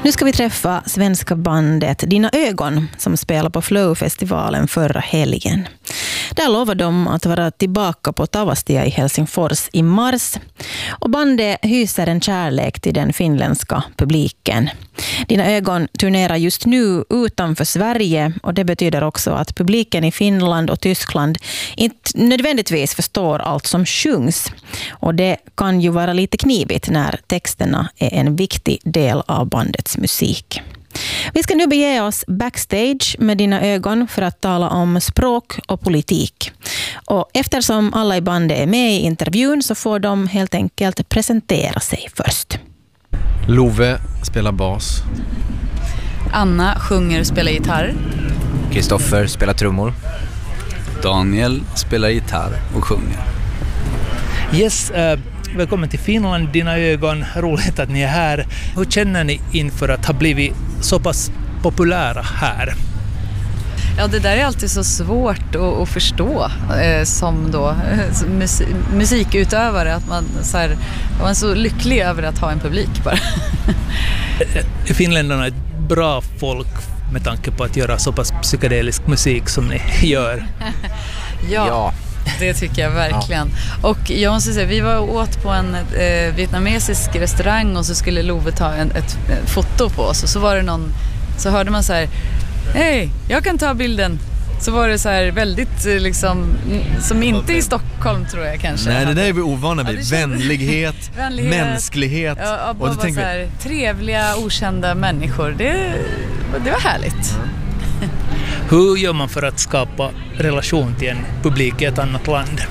Nu ska vi träffa svenska bandet Dina ögon som spelar på Flow-festivalen förra helgen. Där lovar de att vara tillbaka på Tavastia i Helsingfors i mars. Och bandet hyser en kärlek till den finländska publiken. Dina ögon turnerar just nu utanför Sverige och det betyder också att publiken i Finland och Tyskland inte nödvändigtvis förstår allt som sjungs. Och det kan ju vara lite knivigt när texterna är en viktig del av bandets musik. Vi ska nu bege oss backstage med Dina ögon för att tala om språk och politik. Och eftersom alla i bandet är med i intervjun så får de helt enkelt presentera sig först. Love spelar bas. Anna sjunger och spelar gitarr. Kristoffer spelar trummor. Daniel spelar gitarr och sjunger. Yes, välkommen till Finland, Dina ögon. Roligt att ni är här. Hur känner ni inför att ha blivit så pass populära här? Ja, det där är alltid så svårt att förstå som då musikutövare, att man är så lycklig över att ha en publik bara. Finländarna är ett bra folk med tanke på att göra så pass psykedelisk musik som ni gör. Ja. Det tycker jag verkligen. Ja. Och jag måste säga, vi var åt på en vietnamesisk restaurang och så skulle Love ta ett foto på oss och så var det någon, så hörde man så här: hej, jag kan ta bilden. Så var det så här väldigt liksom, som inte i Stockholm tror jag kanske. Nej, det där är vi ovana vid. Vänlighet, mänsklighet. Ja, och det så här, trevliga, okända människor. Det var härligt. Hur gör man för att skapa relation till en publik i ett annat land?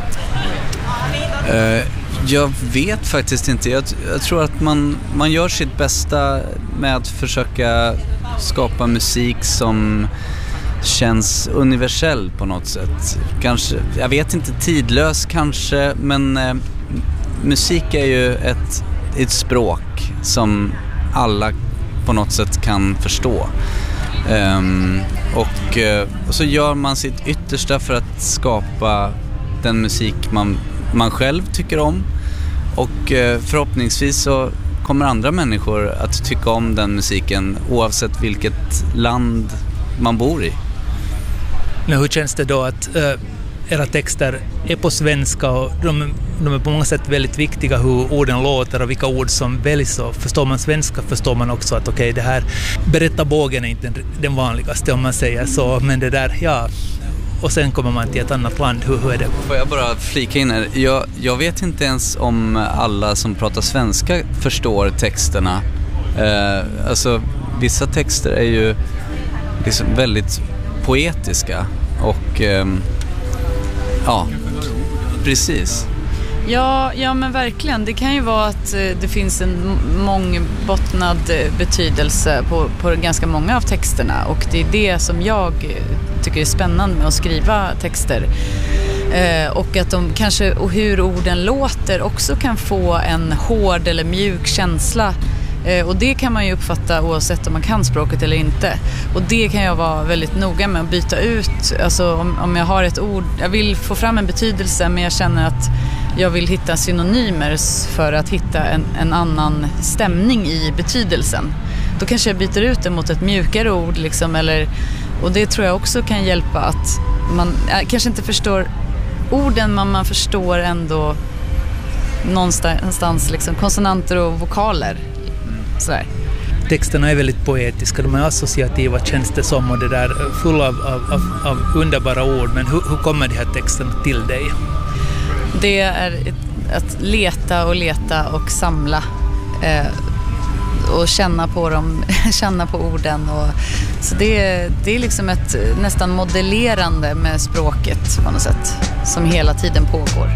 Jag vet faktiskt inte. Jag tror att man gör sitt bästa med att försöka skapa musik som känns universell på något sätt. Kanske, jag vet inte, tidlös kanske, men musik är ju ett språk som alla på något sätt kan förstå. Och så gör man sitt yttersta för att skapa den musik man själv tycker om, och förhoppningsvis så kommer andra människor att tycka om den musiken oavsett vilket land man bor i. Men hur känns det då att era texter är på svenska och de är på många sätt väldigt viktiga, hur orden låter och vilka ord som väljs, och förstår man svenska förstår man också att okej, det här berättarbågen är inte den vanligaste om man säger så, men det där, ja, och sen kommer man till ett annat land, hur är det? Får jag bara flika in här? Jag vet inte ens om alla som pratar svenska förstår texterna. Alltså vissa texter är ju liksom väldigt poetiska och ja, precis. Ja, men verkligen. Det kan ju vara att det finns en mångbottnad betydelse på ganska många av texterna, och det är det som jag tycker är spännande med att skriva texter. Och att de kanske, och hur orden låter också kan få en hård eller mjuk känsla. Och det kan man ju uppfatta oavsett om man kan språket eller inte. Och det kan jag vara väldigt noga med att byta ut. Alltså om jag har ett ord, jag vill få fram en betydelse, men jag känner att jag vill hitta synonymer för att hitta en annan stämning i betydelsen. Då kanske jag byter ut det mot ett mjukare ord liksom, eller, och det tror jag också kan hjälpa att man kanske inte förstår orden, men man förstår ändå någonstans liksom konsonanter och vokaler. Sådär. Texterna är väldigt poetiska, de är associativa, känns det som, och det där fulla av underbara ord. Men hur kommer de här texterna till dig? Det är att leta och samla och känna på dem, känna på orden, och så det är liksom ett nästan modellerande med språket på något sätt som hela tiden pågår.